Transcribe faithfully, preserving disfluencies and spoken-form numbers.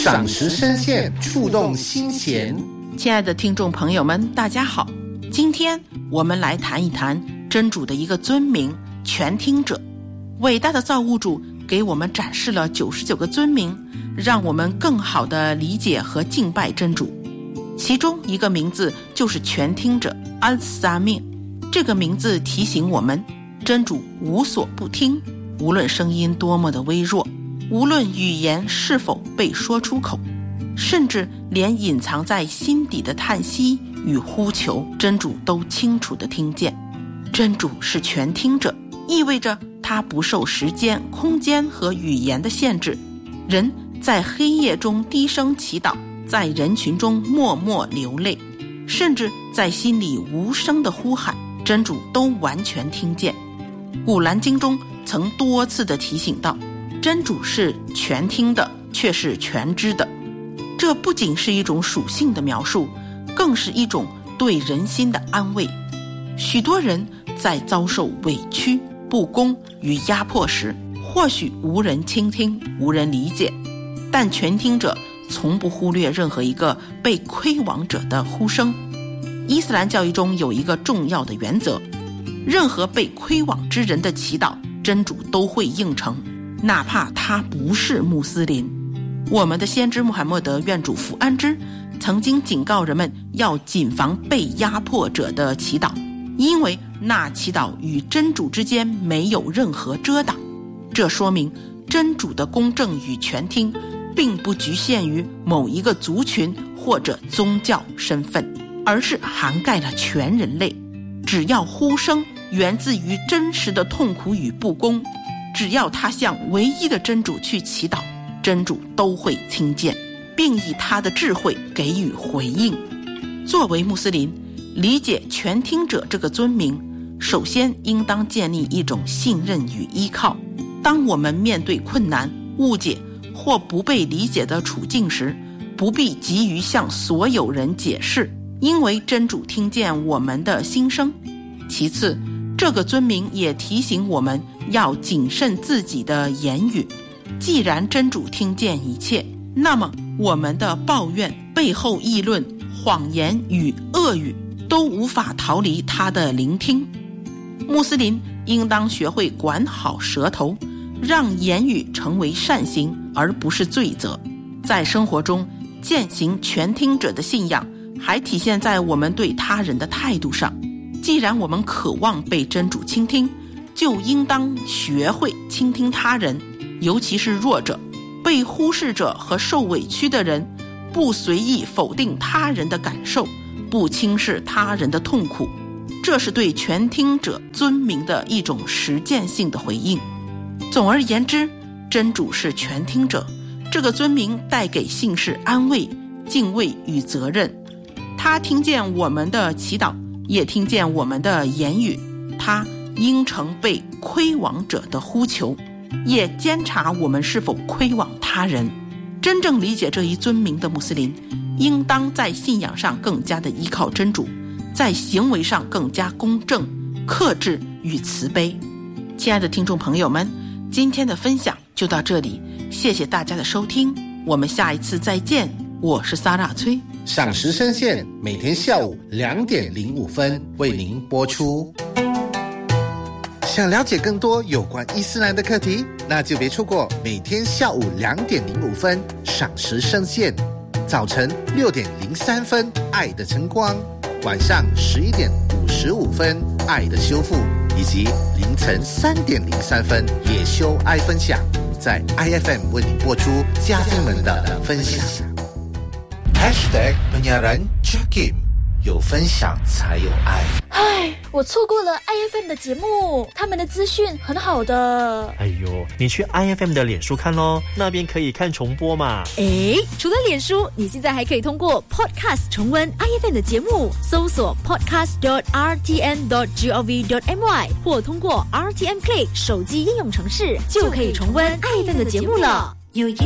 赏识深陷，触动心弦。 亲爱的听众朋友们，大家好，今天我们来谈一谈真主的一个尊名——全听者。伟大的造物主给我们展示了九十九个尊名，让我们更好地理解和敬拜真主。其中一个名字就是全听者 Al-Sami， 这个名字提醒我们，真主无所不听，无论声音多么的微弱，无论语言是否被说出口，甚至连隐藏在心底的叹息与呼求，真主都清楚地听见。真主是全听者，意味着他不受时间、空间和语言的限制。人在黑夜中低声祈祷，在人群中默默流泪，甚至在心里无声的呼喊，真主都完全听见。古兰经中曾多次地提醒到，真主是全听的，却是全知的。这不仅是一种属性的描述，更是一种对人心的安慰。许多人在遭受委屈、不公与压迫时，或许无人倾听，无人理解，但全听者从不忽略任何一个被亏枉者的呼声。伊斯兰教义中有一个重要的原则，任何被亏枉之人的祈祷，真主都会应承，哪怕他不是穆斯林。我们的先知穆罕默德愿主福安之曾经警告人们要谨防被压迫者的祈祷，因为那祈祷与真主之间没有任何遮挡。这说明真主的公正与全听并不局限于某一个族群或者宗教身份，而是涵盖了全人类。只要呼声源自于真实的痛苦与不公，只要他向唯一的真主去祈祷，真主都会听见，并以他的智慧给予回应。作为穆斯林，理解全听者这个尊名，首先应当建立一种信任与依靠。当我们面对困难、误解或不被理解的处境时，不必急于向所有人解释，因为真主听见我们的心声。其次，这个尊名也提醒我们要谨慎自己的言语。既然真主听见一切，那么我们的抱怨、背后议论、谎言与恶语都无法逃离他的聆听。穆斯林应当学会管好舌头，让言语成为善行，而不是罪责。在生活中践行全听者的信仰，还体现在我们对他人的态度上。既然我们渴望被真主倾听，就应当学会倾听他人，尤其是弱者、被忽视者和受委屈的人，不随意否定他人的感受，不轻视他人的痛苦。这是对全听者尊名的一种实践性的回应。总而言之，真主是全听者，这个尊名带给信士安慰、敬畏与责任。他听见我们的祈祷，也听见我们的言语，他应承被亏枉者的呼求，也监察我们是否亏枉他人。真正理解这一尊名的穆斯林，应当在信仰上更加的依靠真主，在行为上更加公正、克制与慈悲。亲爱的听众朋友们，今天的分享就到这里，谢谢大家的收听，我们下一次再见。我是撒拉崔。 赏识深陷，每天下午两点零五分为您播出。想了解更多有关伊斯兰的课题，那就别错过每天下午两点零五分赏识深陷，早晨六点零三分爱的晨光，晚上十一点五十五分爱的修复，以及凌晨三点零三分也修爱分享，在 I F M 为您播出嘉宾们的分享。Hashtag penyiaran Jakim， 有分享才有爱。 唉，我错过了 I F M 的节目，他们的资讯很好的。 哎呦，你去 I F M 的脸书看咯，那边可以看重播嘛。 诶，除了脸书，你现在还可以通过 Podcast 重温 I F M 的节目，搜索 podcast dot r t n dot gov dot my 或通过 R T M Play 手机应用程式，就可以重温 I F M 的节目了。有